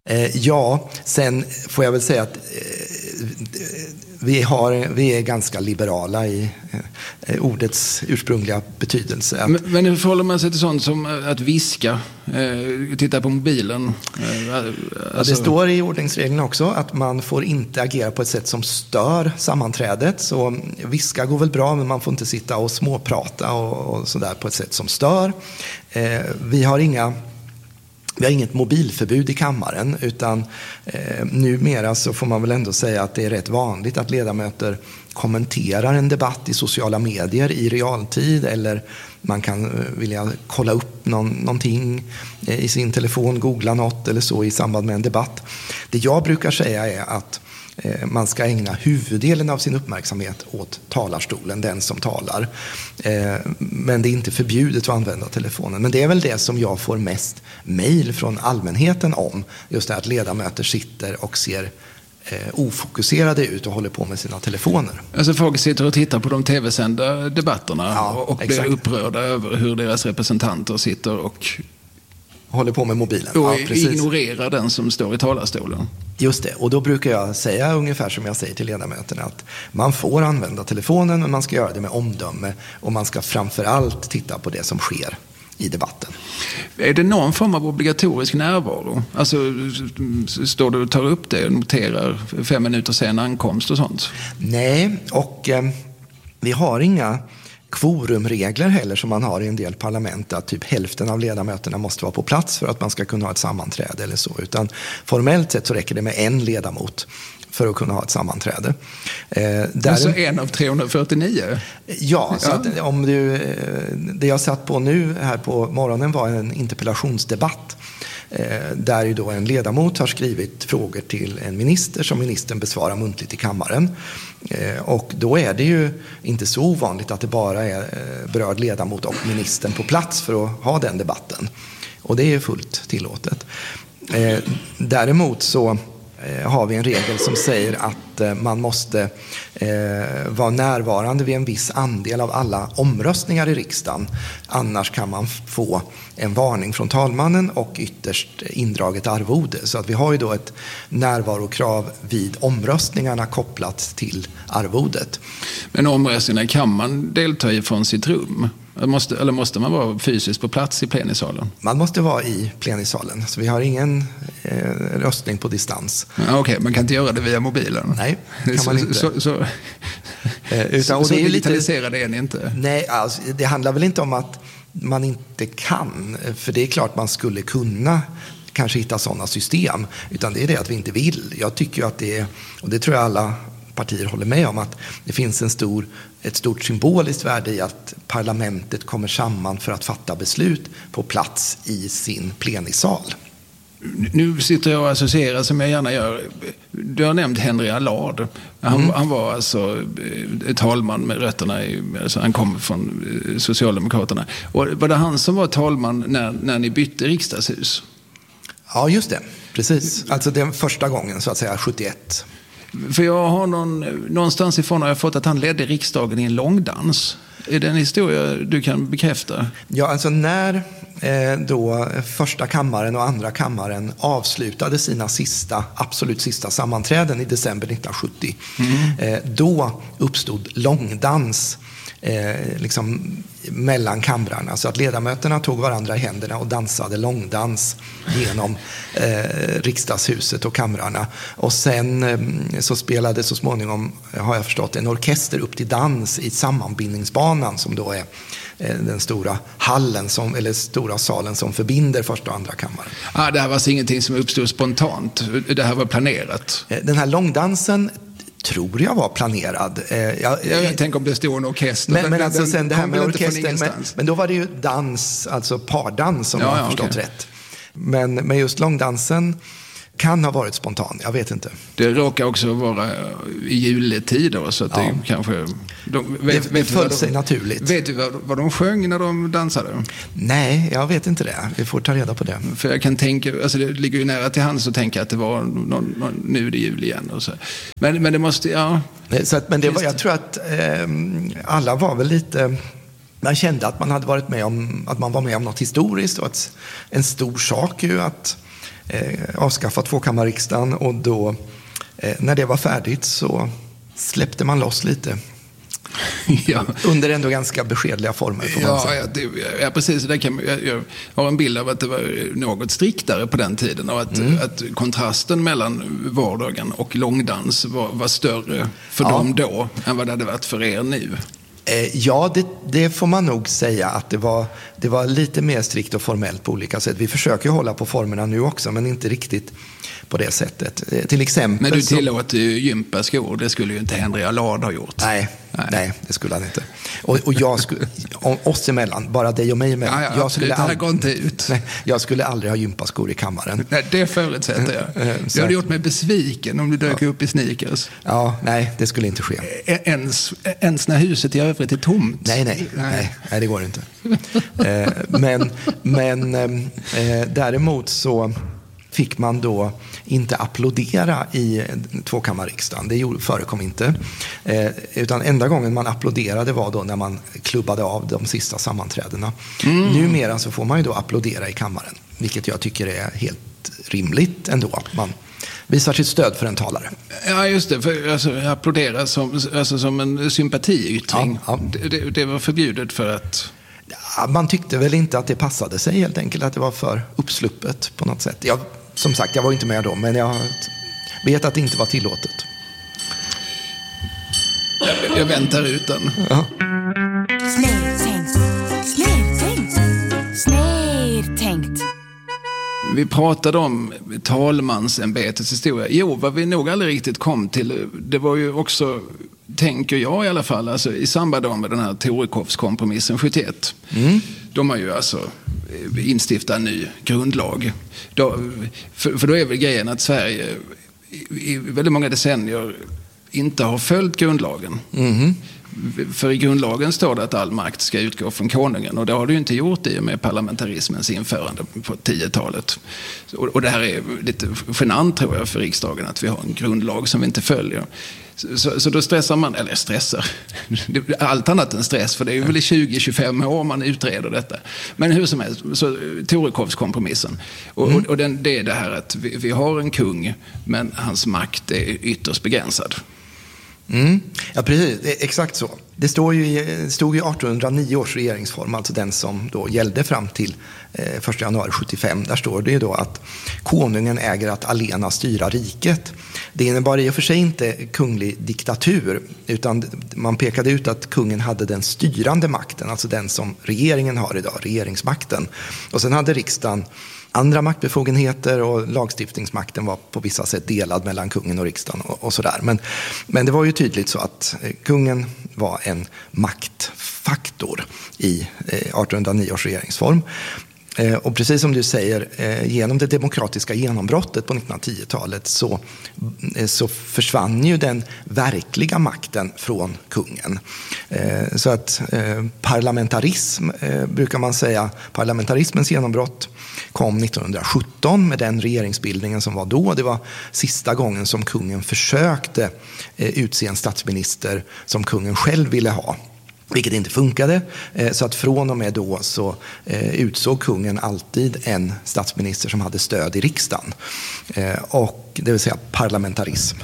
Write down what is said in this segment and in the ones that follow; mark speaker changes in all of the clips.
Speaker 1: Ja, sen får jag väl säga att vi är ganska liberala i ordets ursprungliga betydelse.
Speaker 2: Men hur förhåller man sig till sånt som att viska, titta på mobilen?
Speaker 1: Alltså... Det står i ordningsreglerna också att man får inte agera på ett sätt som stör sammanträdet. Så viska går väl bra, men man får inte sitta och småprata och sådär på ett sätt som stör. Vi har inget mobilförbud i kammaren, utan numera så får man väl ändå säga att det är rätt vanligt att ledamöter kommenterar en debatt i sociala medier i realtid, eller man kan vilja kolla upp någonting i sin telefon, googla något eller så i samband med en debatt. Det jag brukar säga är att man ska ägna huvuddelen av sin uppmärksamhet åt talarstolen, den som talar. Men det är inte förbjudet att använda telefonen. Men det är väl det som jag får mest mejl från allmänheten om. Just det att ledamöter sitter och ser ofokuserade ut och håller på med sina telefoner.
Speaker 2: Alltså folk sitter och tittar på de tv-sända debatterna och blir
Speaker 1: exakt.
Speaker 2: upprörda över hur deras representanter sitter och
Speaker 1: håller på med mobilen.
Speaker 2: Och ignorerar den som står i talarstolen.
Speaker 1: Just det, och då brukar jag säga ungefär som jag säger till ledamöterna att man får använda telefonen, men man ska göra det med omdöme och man ska framförallt titta på det som sker i debatten.
Speaker 2: Är det någon form av obligatorisk närvaro? Alltså står du och tar upp det och noterar 5 minuter sen ankomst och sånt?
Speaker 1: Nej, och vi har inga kvorumregler heller som man har i en del parlament, att typ hälften av ledamöterna måste vara på plats för att man ska kunna ha ett sammanträde eller så, utan formellt sett så räcker det med en ledamot för att kunna ha ett sammanträde.
Speaker 2: Alltså en av 349?
Speaker 1: Ja, så att det jag satt på nu här på morgonen var en interpellationsdebatt där ju då en ledamot har skrivit frågor till en minister som ministern besvarar muntligt i kammaren. Och då är det ju inte så ovanligt att det bara är berörd ledamot och ministern på plats för att ha den debatten. Och det är fullt tillåtet. Däremot så har vi en regel som säger att man måste vara närvarande vid en viss andel av alla omröstningar i riksdagen. Annars kan man få en varning från talmannen och ytterst indraget arvode. Så att vi har ju då ett närvarokrav vid omröstningarna kopplat till arvodet.
Speaker 2: Men omröstningarna kan man delta i från sitt rum? Eller måste man vara fysiskt på plats i plenisalen?
Speaker 1: Man måste vara i plenisalen, så vi har ingen röstning på distans.
Speaker 2: Okej, man kan inte göra det via mobilen?
Speaker 1: Nej, kan man inte.
Speaker 2: Så digitaliserade är ni inte?
Speaker 1: Nej, alltså, det handlar väl inte om att man inte kan, för det är klart man skulle kunna kanske hitta sådana system, utan det är det att vi inte vill. Jag tycker ju att det är, och det tror jag alla partier håller med om, att det finns ett stort symboliskt värde i att parlamentet kommer samman för att fatta beslut på plats i sin plenisal.
Speaker 2: Nu sitter jag och associerar som jag gärna gör. Du har nämnt Henry Allard. Han var alltså talman med rötterna alltså han kom från Socialdemokraterna. Och var det han som var talman när ni bytte riksdagshus?
Speaker 1: Ja, just det. Precis. Alltså den första gången, så att säga, 71.
Speaker 2: För jag har någonstans ifrån har jag fått att han ledde riksdagen i en långdans. Är det en historia du kan bekräfta? Ja, alltså när då första kammaren och andra kammaren avslutade sina absolut sista sammanträden i december 1970, då uppstod långdans liksom mellan kamrarna, så att ledamöterna tog varandra i händerna och dansade långdans genom riksdagshuset och kamrarna. Och sen så spelade så småningom, har jag förstått, en orkester upp till dans i sammanbindningsbanan, som då är den stora hallen eller stora salen som förbinder första och andra kammaren. Det här var alltså ingenting som uppstod spontant, det här var planerat?
Speaker 1: Den här långdansen tror jag var planerad.
Speaker 2: Jag tänker om det stod en orkester.
Speaker 1: Men alltså sen det här med orkestern. Men då var det ju dans, alltså pardans, som jag har förstått rätt. Men just långdansen kan ha varit spontan, jag vet inte.
Speaker 2: Det råkar också vara i juletider, så att det kanske...
Speaker 1: Det föll sig naturligt.
Speaker 2: Vet du vad de sjöng när de dansade?
Speaker 1: Nej, jag vet inte det. Vi får ta reda på det.
Speaker 2: För jag kan tänka, alltså det ligger ju nära till hands att tänka att det var nu är det jul igen. Och så. Men det måste,
Speaker 1: Men det var, jag tror att alla var väl lite... Man kände att man hade varit med om, att man var med om något historiskt, och en stor sak ju att avskaffa tvåkammarriksdagen, och då när det var färdigt så släppte man loss lite. Ja. Under ändå ganska beskedliga former.
Speaker 2: Ja, precis. Jag har en bild av att det var något striktare på den tiden och att kontrasten mellan vardagen och långdans var större för dem då än vad det hade varit för er nu.
Speaker 1: Ja, det får man nog säga att det var lite mer strikt och formellt på olika sätt. Vi försöker hålla på formerna nu också, men inte riktigt på det sättet. Till exempel.
Speaker 2: Men du tillåter ju gympaskor, det skulle ju inte Henry Allard ha gjort.
Speaker 1: Nej, det skulle han inte. Och jag skulle, oss emellan, bara dig och mig emellan.
Speaker 2: Ja, det här går inte ut.
Speaker 1: Nej, jag skulle aldrig ha gympaskor i kammaren.
Speaker 2: Nej, det förutsätter jag. Du hade gjort mig besviken om du dök upp i sneakers.
Speaker 1: Ja, nej, det skulle inte ske.
Speaker 2: Ens när huset i övrigt är tomt.
Speaker 1: Nej, det går inte. Men däremot så fick man då inte applådera i tvåkammarriksdagen. Det förekom inte. Utan enda gången man applåderade var då när man klubbade av de sista sammanträdena. Numera så får man ju då applådera i kammaren, vilket jag tycker är helt rimligt ändå. Man visar sitt stöd för en talare.
Speaker 2: Ja, just det. För, applådera som en sympatiyttring.
Speaker 1: Ja.
Speaker 2: Det var förbjudet för att...
Speaker 1: Ja, man tyckte väl inte att det passade sig helt enkelt, att det var för uppsluppet på något sätt. Som sagt, jag var inte med då, men jag vet att det inte var tillåtet.
Speaker 2: Jag väntar ut den. Ja. Snedtänkt. Vi pratade om talmansämbetets historia. Jo, vad vi nog aldrig riktigt kom till, det var ju också, tänker jag i alla fall, alltså i samband med den här Torekovskompromissen 71. De har ju alltså instiftat en ny grundlag. För då är väl grejen att Sverige i väldigt många decennier inte har följt grundlagen. För i grundlagen står det att all makt ska utgå från konungen, och det har det ju inte gjort i och med parlamentarismens införande på 10-talet. Och det här är lite genant, tror jag, för riksdagen, att vi har en grundlag som vi inte följer. Så då stressar man, eller stressar, allt annat än stress, för det är ju väl i 20-25 år man utreder detta. Men hur som helst, så Torekovskompromissen. Och det är det här att vi har en kung, men hans makt är ytterst begränsad.
Speaker 1: Ja, precis. Exakt så. Det stod ju 1809 års regeringsform, alltså den som då gällde fram till 1 januari 75. Där står det ju då att konungen äger att allena styra riket. Det innebar i och för sig inte kunglig diktatur, utan man pekade ut att kungen hade den styrande makten, alltså den som regeringen har idag, regeringsmakten. Och sen hade riksdagen andra maktbefogenheter, och lagstiftningsmakten var på vissa sätt delad mellan kungen och riksdagen och sådär. Men det var ju tydligt så att kungen var en maktfaktor i 1809 års regeringsform. Och precis som du säger, genom det demokratiska genombrottet på 1910-talet så försvann ju den verkliga makten från kungen. Så att parlamentarism, brukar man säga, parlamentarismens genombrott kom 1917 med den regeringsbildningen som var då. Det var sista gången som kungen försökte utse en statsminister som kungen själv ville ha, vilket inte funkade. Så att från och med då så utsåg kungen alltid en statsminister som hade stöd i riksdagen. Och det vill säga parlamentarism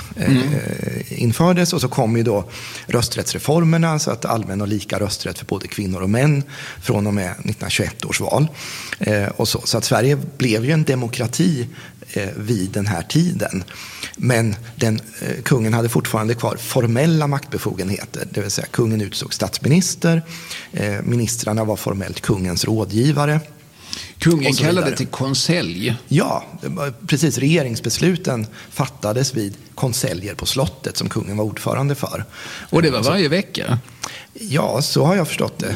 Speaker 1: infördes, och så kom ju då rösträttsreformerna, så att allmän och lika rösträtt för både kvinnor och män från och med 1921 års val. Och så att Sverige blev ju en demokrati vid den här tiden. Men kungen hade fortfarande kvar formella maktbefogenheter, det vill säga kungen utsåg statsminister, ministrarna var formellt kungens rådgivare.
Speaker 2: Kungen kallade det till konselj.
Speaker 1: Ja, precis. Regeringsbesluten fattades vid konseljer på slottet som kungen var ordförande för.
Speaker 2: Och det var varje vecka?
Speaker 1: Ja, så har jag förstått det.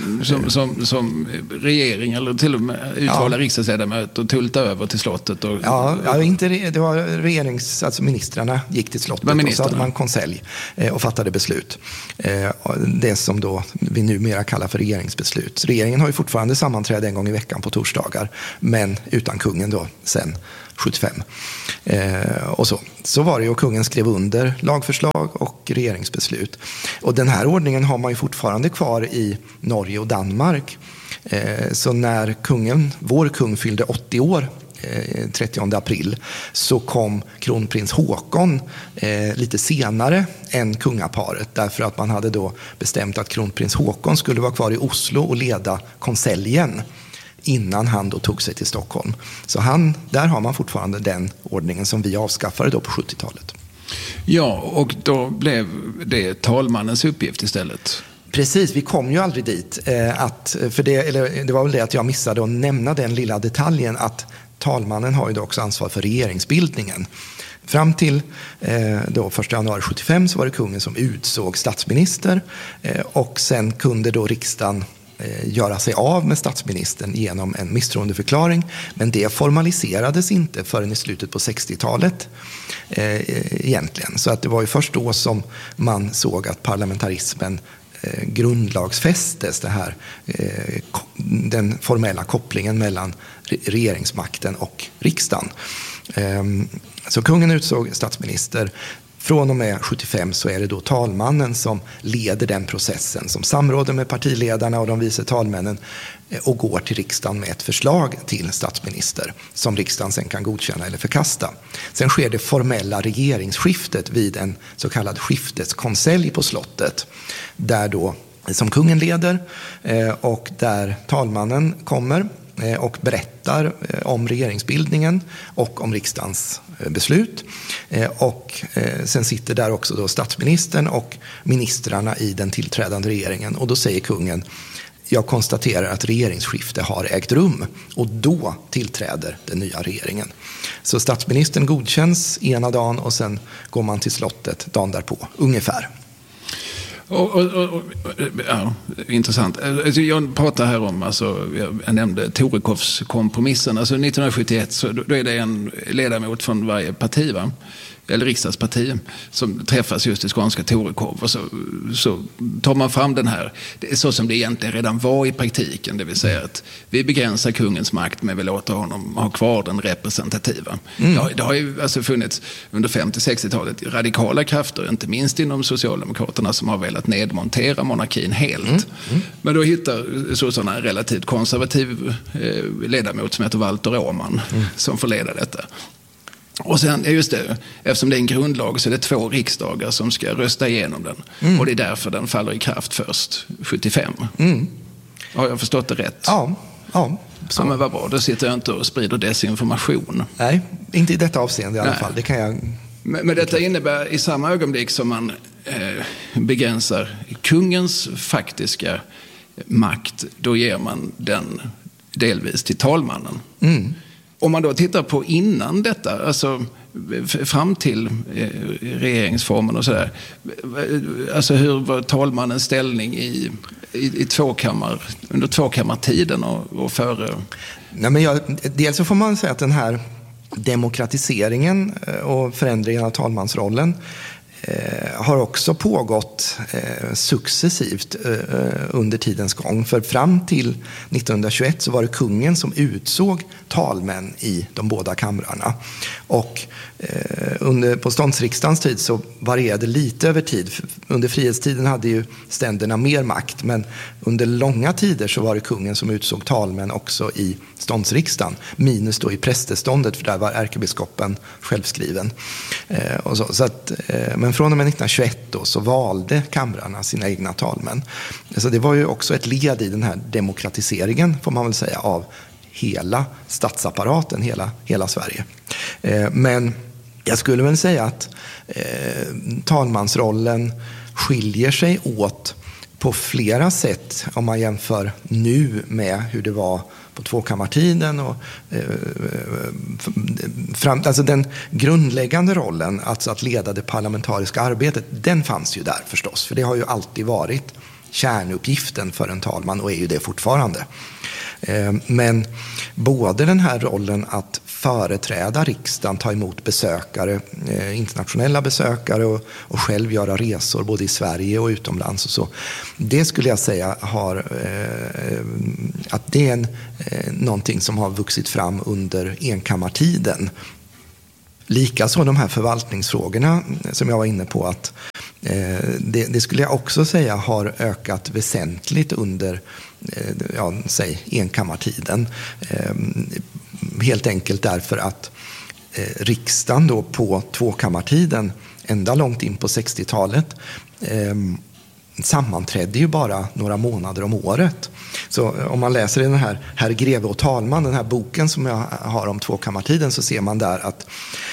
Speaker 2: Som regering eller till och med utvalda riksdagsledamöter och tulta över till slottet? Och,
Speaker 1: det var alltså ministrarna gick till slottet och så hade man konselj och fattade beslut. Det som då vi numera kallar för regeringsbeslut. Regeringen har ju fortfarande sammanträde en gång i veckan på torsdagar, men utan kungen då sen 75. Och så var det ju, och kungen skrev under lagförslag och regeringsbeslut. Och den här ordningen har man ju fortfarande kvar i Norge och Danmark. Så när vår kung fyllde 80 år 30 april, så kom kronprins Håkon lite senare än kungaparet, därför att man hade då bestämt att kronprins Håkon skulle vara kvar i Oslo och leda konseljen innan han då tog sig till Stockholm. Så där har man fortfarande den ordningen som vi avskaffade då på 70-talet.
Speaker 2: Ja, och då blev det talmannens uppgift istället.
Speaker 1: Precis, vi kom ju aldrig dit. Det var väl det att jag missade att nämna den lilla detaljen att talmannen har ju då också ansvar för regeringsbildningen. Fram till då 1 januari 75 så var det kungen som utsåg statsminister, och sen kunde då riksdagen göra sig av med statsministern genom en misstroendeförklaring, men det formaliserades inte förrän i slutet på 60-talet egentligen. Så att det var ju först då som man såg att parlamentarismen grundlagsfästes, den formella kopplingen mellan regeringsmakten och riksdagen. Så kungen utsåg statsminister. Från och med 75 så är det då talmannen som leder den processen, som samråder med partiledarna och de vice talmännen och går till riksdagen med ett förslag till statsminister som riksdagen sen kan godkänna eller förkasta. Sen sker det formella regeringsskiftet vid en så kallad skifteskonselj på slottet, där då som kungen leder och där talmannen kommer och berättar om regeringsbildningen och om riksdagens beslut. Och sen sitter där också då statsministern och ministrarna i den tillträdande regeringen. Och då säger kungen: jag konstaterar att regeringsskifte har ägt rum, och då tillträder den nya regeringen. Så statsministern godkänns ena dagen och sen går man till slottet dagen därpå, ungefär.
Speaker 2: Ja, intressant. Jag pratar här om, jag nämnde Torekovskompromissen. 1971 så då är det en ledamot från varje parti, va? Eller riksdagsparti, som träffas just i skånska Torekov, och så tar man fram den här, så som det egentligen redan var i praktiken, det vill säga att vi begränsar kungens makt men vi låter honom ha kvar den representativa. Det har ju funnits under 50-60-talet radikala krafter, inte minst inom Socialdemokraterna, som har velat nedmontera monarkin helt. Men då hittar sossarna en relativt konservativ ledamot som heter Walter Åman som får leda detta. Och sen, just det, eftersom det är en grundlag så är det 2 riksdagar som ska rösta igenom den. Och det är därför den faller i kraft först 75. Har jag förstått det rätt?
Speaker 1: Ja.
Speaker 2: Så. Ja, men vad bra, då sitter jag inte och sprider desinformation.
Speaker 1: Nej, inte i detta avseende i alla fall. Det kan jag...
Speaker 2: Men detta innebär i samma ögonblick som man begränsar kungens faktiska makt, då ger man den delvis till talmannen. Om man då tittar på innan detta, fram till regeringsformen och sådär, hur var talmannens ställning i under tvåkammartiden och före? Nej, men
Speaker 1: dels så får man säga att den här demokratiseringen och förändringen av talmansrollen har också pågått successivt under tidens gång. För fram till 1921 så var det kungen som utsåg talmän i de båda kamrarna. Och på ståndsriksdagens tid så varierade lite över tid. Under frihetstiden hade ju ständerna mer makt, men under långa tider så var det kungen som utsåg talmän också i ståndsriksdagen. Minus då i prästeståndet, för där var ärkebiskopen självskriven. Men från och med 1921 då så valde kamrarna sina egna talmän. Så det var ju också ett led i den här demokratiseringen, får man väl säga, av hela statsapparaten, hela Sverige. Men jag skulle väl säga att talmansrollen skiljer sig åt på flera sätt om man jämför nu med hur det var på tvåkammartiden. Och, den grundläggande rollen, alltså att leda det parlamentariska arbetet, den fanns ju där förstås. För det har ju alltid varit kärnuppgiften för en talman och är ju det fortfarande. Men både den här rollen att företräda riksdagen, ta emot besökare, internationella besökare och själv göra resor både i Sverige och utomlands och så. Det skulle jag säga att det är någonting som har vuxit fram under enkammartiden. Likaså de här förvaltningsfrågorna som jag var inne på, att Det skulle jag också säga har ökat väsentligt under säg enkammartiden. Helt enkelt därför att riksdagen då på tvåkammartiden ända långt in på 60-talet sammanträdde ju bara några månader om året. Så om man läser i den här Herr greve och talman, den här boken som jag har om tvåkammartiden, så ser man där att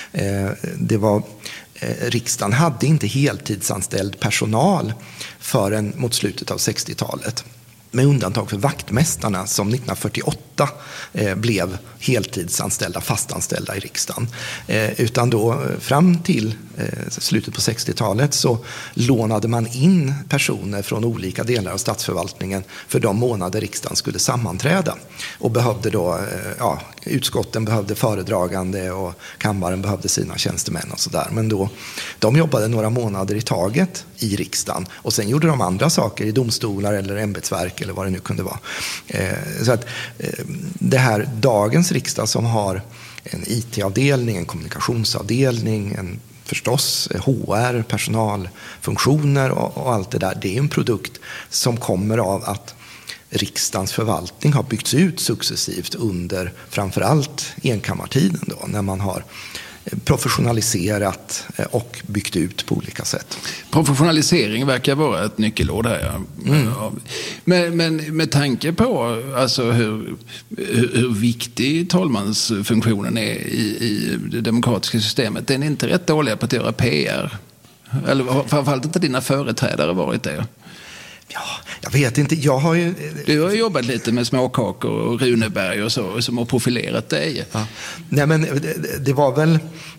Speaker 1: riksdagen hade inte heltidsanställd personal förrän mot slutet av 60-talet. Med undantag för vaktmästarna som 1948 blev heltidsanställda, fastanställda i riksdagen. Utan då fram till slutet på 60-talet så lånade man in personer från olika delar av statsförvaltningen för de månader riksdagen skulle sammanträda. Och behövde då, utskotten behövde föredragande och kammaren behövde sina tjänstemän och sådär. Men då, de jobbade några månader i taget i riksdagen och sen gjorde de andra saker i domstolar eller ämbetsverk eller vad det nu kunde vara. Så att det här dagens riksdag som har en IT-avdelning, en kommunikationsavdelning, förstås HR, personalfunktioner och allt det där, det är en produkt som kommer av att riksdagens förvaltning har byggts ut successivt under framförallt enkammartiden då, när man har professionaliserat och byggt ut på olika sätt.
Speaker 2: Professionalisering verkar vara ett nyckelord här. Men med tanke på alltså hur viktig talmansfunktionen är i det demokratiska systemet, den är inte rätt dåliga på att göra PR. Eller framförallt inte dina företrädare varit det.
Speaker 1: Ja, jag vet inte. Du
Speaker 2: har jobbat lite med Småkakor och Runeberg och så, som har profilerat dig.
Speaker 1: Ja. Nej, men det var väl...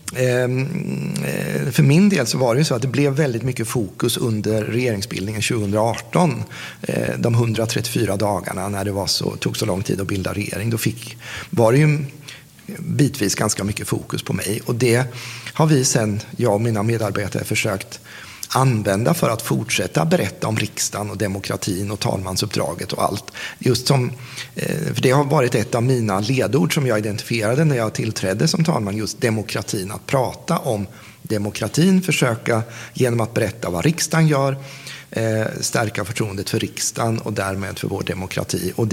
Speaker 1: för min del så var det ju så att det blev väldigt mycket fokus under regeringsbildningen 2018. De 134 dagarna när det tog så lång tid att bilda regering. Då var det ju bitvis ganska mycket fokus på mig. Och det har vi sen, jag och mina medarbetare, försökt använda för att fortsätta berätta om riksdagen och demokratin och talmansuppdraget och allt. Just som, för det har varit ett av mina ledord som jag identifierade när jag tillträdde som talman, just demokratin. Att prata om demokratin, försöka genom att berätta vad riksdagen gör, stärka förtroendet för riksdagen och därmed för vår demokrati. Och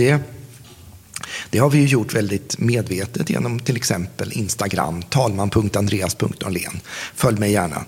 Speaker 1: det har vi ju gjort väldigt medvetet genom till exempel Instagram, talman.andreas.norlén. Följ mig gärna.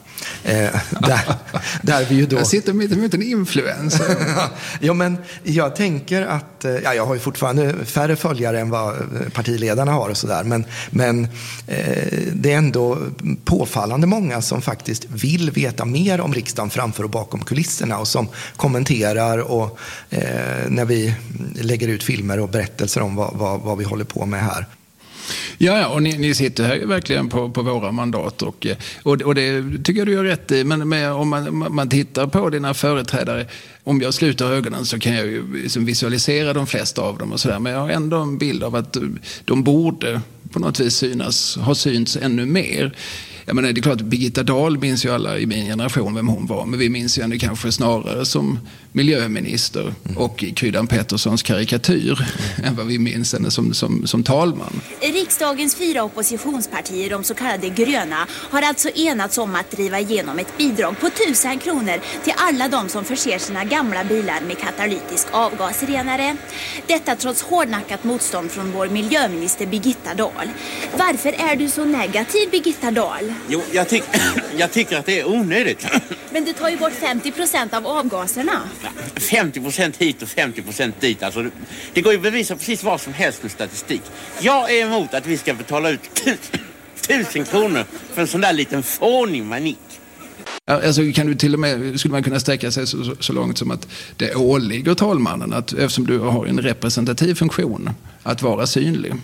Speaker 1: Där vi ju då...
Speaker 2: Jag sitter mitt emot en influencer.
Speaker 1: Ja, men jag tänker att... jag har ju fortfarande färre följare än vad partiledarna har och sådär. Men det är ändå påfallande många som faktiskt vill veta mer om riksdagen framför och bakom kulisserna och som kommenterar och när vi lägger ut filmer och berättelser om vad vi håller på med här.
Speaker 2: Ja, och ni sitter här verkligen på våra mandat och det tycker jag du gör rätt i. Men om man tittar på dina företrädare, om jag sluter ögonen så kan jag ju liksom visualisera de flesta av dem och sådär. Men jag har ändå en bild av att de borde på något vis ha synts ännu mer. Jag menar, det är klart att Birgitta Dahl minns ju alla i min generation vem hon var. Men vi minns ju henne kanske snarare som miljöminister och Kryddan Petterssons karikatyr än vad vi minns henne som talman.
Speaker 3: Riksdagens 4 oppositionspartier, de så kallade gröna, har alltså enats om att driva igenom ett bidrag på 1000 kronor till alla de som förser sina gamla bilar med katalytisk avgasrenare. Detta trots hårdnackat motstånd från vår miljöminister Birgitta Dahl. Varför är du så negativ, Birgitta Dahl?
Speaker 4: Jo, jag tycker att det är onödigt.
Speaker 3: Men du tar ju bort 50% av avgaserna.
Speaker 4: 50% hit och 50% dit. Alltså, det går ju att bevisa precis vad som helst med statistik. Jag är emot att vi ska betala ut 1000 kronor för en sån där liten fånig manik.
Speaker 2: Alltså kan du till och med, skulle man kunna sträcka sig så långt som att det åligger talmannen, att eftersom du har en representativ funktion, att vara synlig?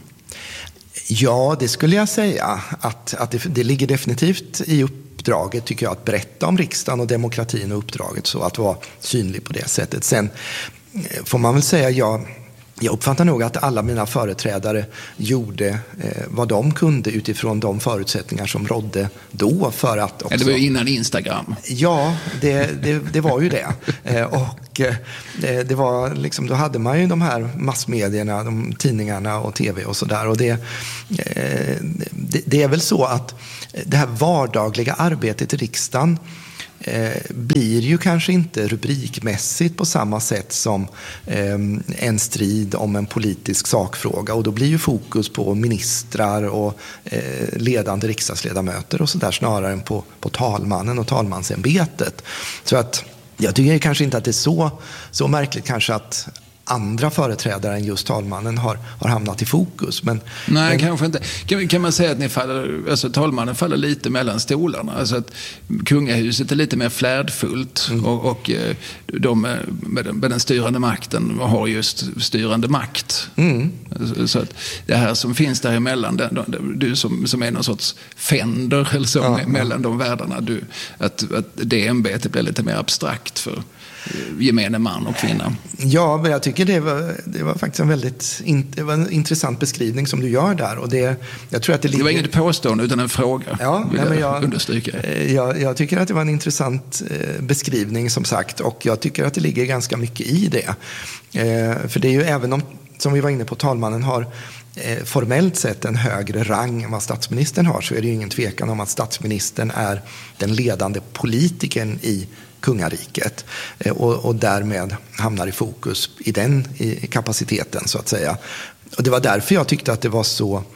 Speaker 1: Ja, det skulle jag säga. Att det ligger definitivt i uppdraget, tycker jag, att berätta om riksdagen och demokratin och uppdraget, så att vara synlig på det sättet. Sen får man väl säga, jag uppfattar nog att alla mina företrädare gjorde vad de kunde utifrån de förutsättningar som rådde då för att också...
Speaker 2: Det var ju innan Instagram.
Speaker 1: Ja, det var ju det. Och det var liksom, då hade man ju de här massmedierna, de tidningarna och tv och sådär. Och det är väl så att det här vardagliga arbetet i riksdagen blir ju kanske inte rubrikmässigt på samma sätt som en strid om en politisk sakfråga, och då blir ju fokus på ministrar och ledande riksdagsledamöter och så där snarare än på talmannen och talmansämbetet. Så att jag tycker kanske inte att det är så märkligt kanske att andra företrädare än just talmannen har hamnat i fokus.
Speaker 2: Nej, kanske inte. Kan man säga att talmannen faller lite mellan stolarna? Alltså att kungahuset är lite mer flärdfullt och de med den styrande makten har just styrande makt. Så att det här som finns däremellan, du som är någon sorts fänder eller så, mellan de världarna, att det ämbetet blir lite mer abstrakt för gemene man och kvinna.
Speaker 1: Ja, men jag tycker det var faktiskt en intressant beskrivning som du gör där. Och jag tror att det
Speaker 2: var inget påstående utan en fråga.
Speaker 1: Ja,
Speaker 2: jag understryka.
Speaker 1: Jag tycker att det var en intressant beskrivning som sagt, och jag tycker att det ligger ganska mycket i det. För det är ju, även om, som vi var inne på, talmannen har formellt sett en högre rang än vad statsministern har, så är det ju ingen tvekan om att statsministern är den ledande politikern i kungariket och därmed hamnar i fokus i kapaciteten så att säga. Och det var därför jag tyckte att det var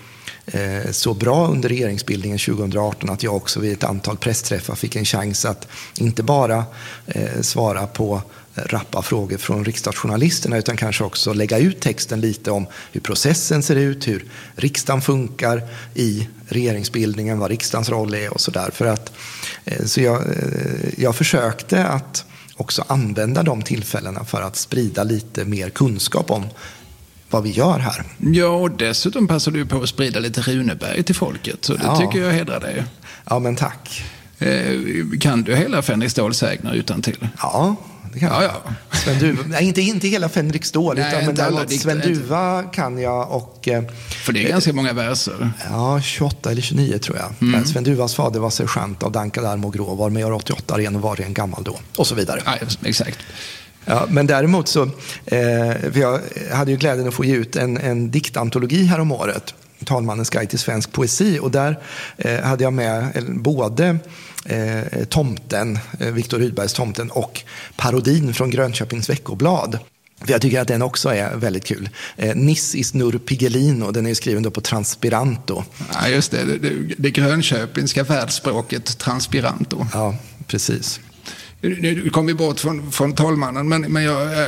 Speaker 1: så bra under regeringsbildningen 2018 att jag också vid ett antal pressträffar fick en chans att inte bara svara på rappa frågor från riksdagsjournalisterna utan kanske också lägga ut texten lite om hur processen ser ut, hur riksdagen funkar i regeringsbildningen, vad riksdagens roll är och sådär. Så jag försökte att också använda de tillfällena för att sprida lite mer kunskap om vad vi gör här.
Speaker 2: Ja, och dessutom passar du på att sprida lite Runeberg till folket, så det tycker jag hedrar dig.
Speaker 1: Ja, men tack.
Speaker 2: Kan du hela Fänrik Ståls sägner utantill?
Speaker 1: Ja, det kan jag.
Speaker 2: Ja.
Speaker 1: Sven Duva, nej, inte hela Fänrik Stål, men däremot Sven Duva kan jag. Och,
Speaker 2: för det är ganska många verser.
Speaker 1: Ja, 28 eller 29 tror jag. Sven Duvas fader var sergeant av Dankad arm och grå, var med 88 ren och var en gammal då. Och så vidare.
Speaker 2: Ja, exakt.
Speaker 1: Ja, men däremot så, jag hade ju glädjen att få ge ut en diktantologi här om året, Talmannens guide till svensk poesi, och där hade jag med både Tomten, Viktor Rydbergs Tomten, och parodin från Grönköpings Veckoblad. För jag tycker att den också är väldigt kul. Nis is nur Piggelino, den är ju skriven då på transpiranto.
Speaker 2: Ja, just det grönköpingska världsspråket transpiranto.
Speaker 1: Ja, precis.
Speaker 2: Nu kom vi bort från talmannen, men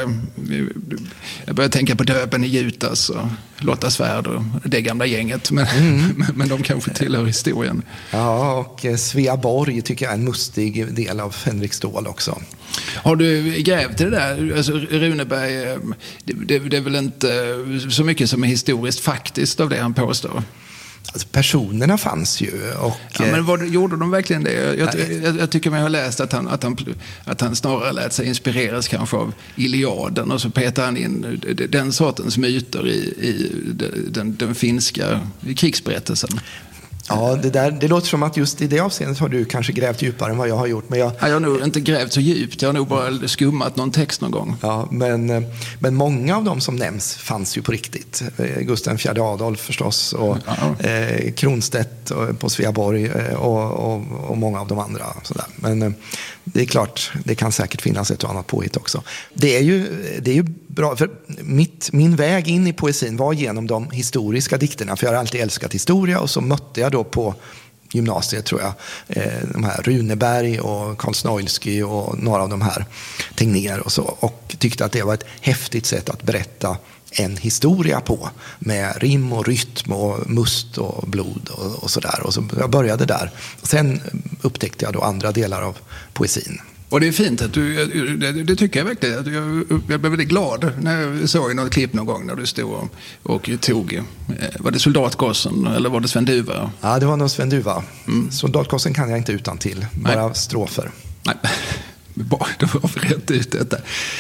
Speaker 2: jag börjar tänka på Döben i Jutas och Lotta Svärd och det gamla gänget, men de kanske tillhör historien.
Speaker 1: Ja, och Sveaborg tycker jag är en mustig del av Fänrik Stål också.
Speaker 2: Har du grävt i det där? Alltså, Runeberg, det är väl inte så mycket som är historiskt faktiskt av det han påstår?
Speaker 1: Alltså, personerna fanns ju.
Speaker 2: Men gjorde de verkligen det? Jag tycker mig ha läst att han snarare lät sig inspireras kanske av Iliaden, och så petar han in den sortens myter i den finska krigsberättelsen.
Speaker 1: Ja, det låter som att just i det avseendet har du kanske grävt djupare än vad jag har gjort. Men jag
Speaker 2: har nog inte grävt så djupt. Jag har nog bara skummat någon text någon gång.
Speaker 1: Ja, men många av dem som nämns fanns ju på riktigt. Gustav IV Adolf förstås, och Kronstedt på Sveaborg och många av de andra. Sådär. Men det är klart, det kan säkert finnas ett och annat påhitt också. Det är ju bra, för min väg in i poesin var genom de historiska dikterna, för jag har alltid älskat historia, och så mötte jag då på gymnasiet tror jag de här Runeberg och Karl Snoilsky och några av de här Tegnér och så, och tyckte att det var ett häftigt sätt att berätta en historia på, med rim och rytm och must och blod och sådär. Och så jag började där. Sen upptäckte jag då andra delar av poesin.
Speaker 2: Och det är fint att det tycker jag verkligen. Att jag blev väldigt glad när jag såg i något klipp någon gång när du stod och tog, var det Soldatgossen eller var det Sven Duva?
Speaker 1: Ja, det var nog Sven Duva. Soldatgossen kan jag inte utan till, bara strofer.
Speaker 2: Nej. Bra, då har vi rätt ut detta.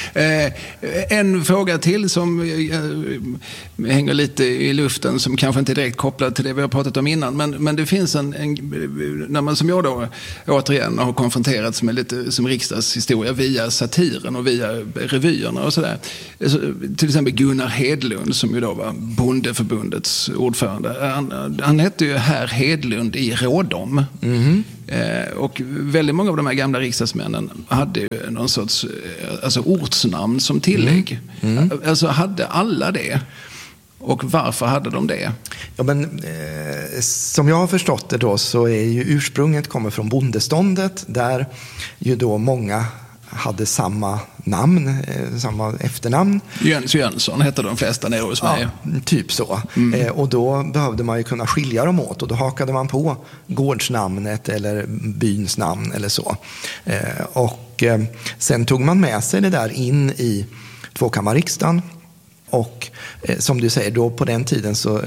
Speaker 2: En fråga till som hänger lite i luften, som kanske inte är direkt kopplad till det vi har pratat om innan, men det finns när man som jag då återigen har konfronterats med lite som riksdagshistoria via satiren och via revyerna och sådär. Till exempel Gunnar Hedlund, som ju då var Bondeförbundets ordförande. Han hette ju herr Hedlund i Rådom. Och väldigt många av de här gamla riksdagsmännen hade ju någon sorts ortsnamn som tillägg. Alltså hade alla det? Och varför hade de det?
Speaker 1: Ja, men, som jag har förstått det då, så är ju ursprunget kommer från bondeståndet, där ju då många hade samma namn, samma efternamn.
Speaker 2: Jönsson hette de flesta nere hos mig.
Speaker 1: Ja, typ så. Och då behövde man ju kunna skilja dem åt, och då hakade man på gårdsnamnet eller byns namn eller så. Och sen tog man med sig det där in i tvåkammarriksdagen. Och som du säger, då på den tiden så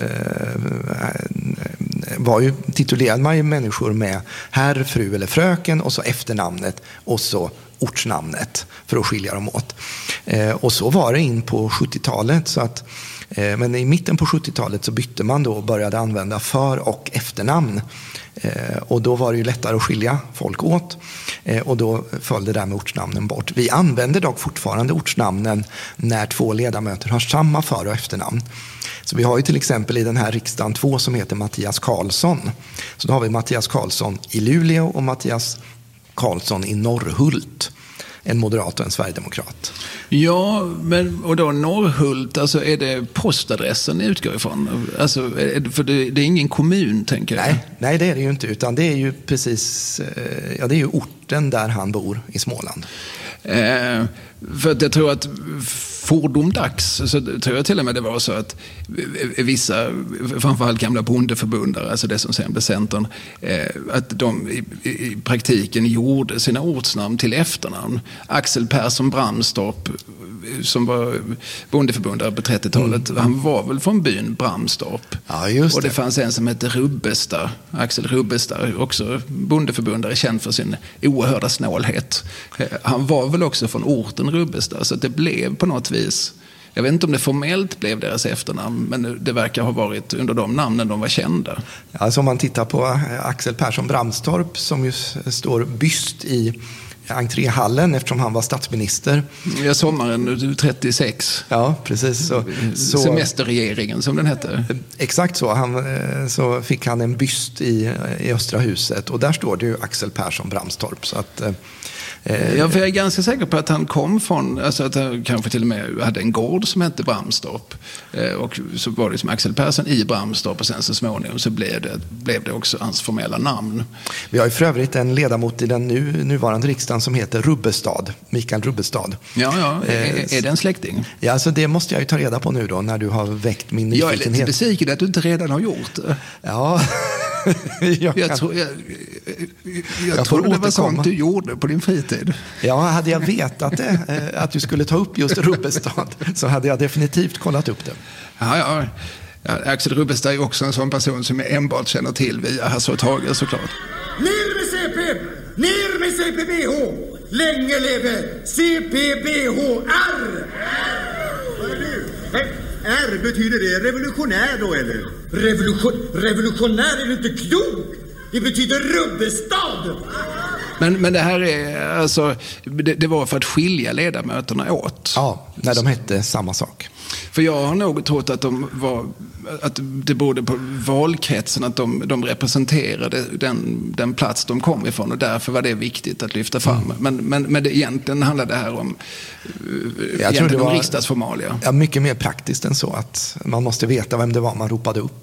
Speaker 1: titulerade man ju människor med herr, fru eller fröken, och så efternamnet och så ortsnamnet för att skilja dem åt. Och så var det in på 70-talet, så att, men i mitten på 70-talet så bytte man då och började använda för- och efternamn. Och då var det ju lättare att skilja folk åt, och då föll det där med ortsnamnen bort. Vi använder dock fortfarande ortsnamnen när två ledamöter har samma för- och efternamn. Så vi har ju till exempel i den här riksdagen 2 som heter Mattias Karlsson. Så då har vi Mattias Karlsson i Luleå och Mattias Karlsson i Norrhult. En moderat och en sverigedemokrat.
Speaker 2: Ja, men och då Norrhult, alltså är det postadressen ni utgår ifrån? Alltså, för det är ingen kommun, tänker jag.
Speaker 1: Nej, det är det ju inte, utan det är ju precis, det är ju orten där han bor i Småland.
Speaker 2: För att jag tror att fordomdags så tror jag till och med det var så att vissa, framförallt gamla bondeförbundare, alltså det som sen blev Centern, att de i praktiken gjorde sina ortsnamn till efternamn. Axel Persson Bramstorp, som var bondeförbundare på 30-talet, han var väl från byn Bramstorp.
Speaker 1: Ja, just det.
Speaker 2: Och det fanns en som hette Rubbestad, Axel Rubbestad, också bondeförbundare, känd för sin oerhörda snålhet. Han var väl också från orten Rubbestad, så att det blev på något vis, jag vet inte om det formellt blev deras efternamn, men det verkar ha varit under de namnen de var kända.
Speaker 1: Alltså om man tittar på Axel Persson Bramstorp, som ju står byst i entréhallen eftersom han var statsminister.
Speaker 2: Ja, sommaren 36.
Speaker 1: Ja, precis. Så
Speaker 2: semesterregeringen som den hette.
Speaker 1: Exakt så. Så fick han en byst i Östra huset, och där står det ju Axel Persson Bramstorp. Så att,
Speaker 2: ja, för jag är ganska säker på att han kom från, alltså att han kanske till och med hade en gård som hette Bramstorp. Och så var det som Axel Persson i Bramstorp, och sen så småningom så blev det också hans formella namn.
Speaker 1: Vi har ju för övrigt en ledamot i den nuvarande riksdagen som heter Rubbestad, Mikael Rubbestad.
Speaker 2: Ja, är det en släkting?
Speaker 1: Ja, alltså det måste jag ju ta reda på nu då, när du har väckt min nyfikenhet.
Speaker 2: Jag är lite besviken att du inte redan har gjort det.
Speaker 1: Ja. jag
Speaker 2: tror det var sånt du gjorde på din fritid.
Speaker 1: Ja, hade jag vetat det, att du skulle ta upp just Rubbestad, så hade jag definitivt kollat upp det.
Speaker 2: Ja, Axel Rubbestad är också en sån person som jag enbart känner till via Hasse och Tage, såklart.
Speaker 5: Ner med CP! Ner med CPBH! Länge leve CPBH-R! R betyder det revolutionär då, eller? Revolutionär är du inte klok! Det betyder Rubbestad!
Speaker 2: Men det här är alltså, det var för att skilja ledamöterna åt.
Speaker 1: Ja, när de hette samma sak.
Speaker 2: För jag har nog trott att att det berodde på valkretsen, att de representerade den plats de kom ifrån, och därför var det viktigt att lyfta fram. Men det egentligen handlade det här om riksdagsformalia.
Speaker 1: Ja, mycket mer praktiskt än så, att man måste veta vem det var man ropade upp.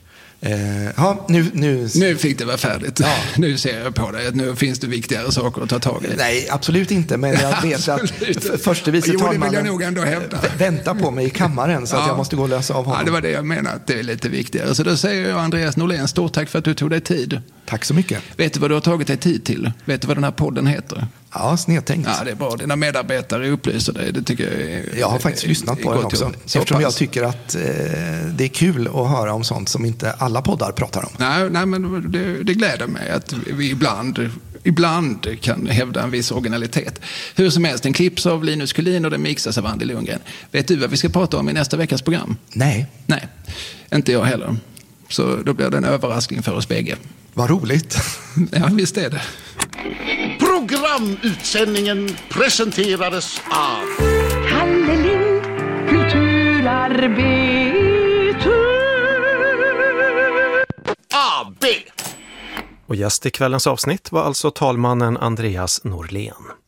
Speaker 1: Nu
Speaker 2: fick det vara färdigt. Ja. Nu ser jag på dig att nu finns det viktigare saker att ta tag i.
Speaker 1: Nej, absolut inte. Men jag vet att förste vice talmannen väntar på mig i kammaren, så att jag måste gå och lösa av honom.
Speaker 2: Ja, det var det jag menade, att det är lite viktigare. Så då säger jag, Andreas Norlén, stort tack för att du tog dig tid.
Speaker 1: Tack så mycket.
Speaker 2: Vet du vad du har tagit dig tid till? Vet du vad den här podden heter?
Speaker 1: Ja, snedtänkt.
Speaker 2: Ja, det är bra. Dina medarbetare upplyser dig. Det tycker jag är,
Speaker 1: jag har faktiskt lyssnat på den också. Eftersom jag tycker att det är kul att höra om sånt som inte alla poddar pratar om.
Speaker 2: Nej, men det gläder mig att vi ibland kan hävda en viss originalitet. Hur som helst, den klipps av Linus Kullin och den mixas av Andy Lundgren. Vet du vad vi ska prata om i nästa veckas program?
Speaker 1: Nej,
Speaker 2: inte jag heller. Så då blir det en överraskning för oss bägge.
Speaker 1: Vad roligt.
Speaker 2: Ja, visst är det.
Speaker 6: Programutsändningen presenterades av
Speaker 7: Kalle Lind, kulturarbetare.
Speaker 6: AB.
Speaker 8: Och gäst i kvällens avsnitt var alltså talmannen Andreas Norlén.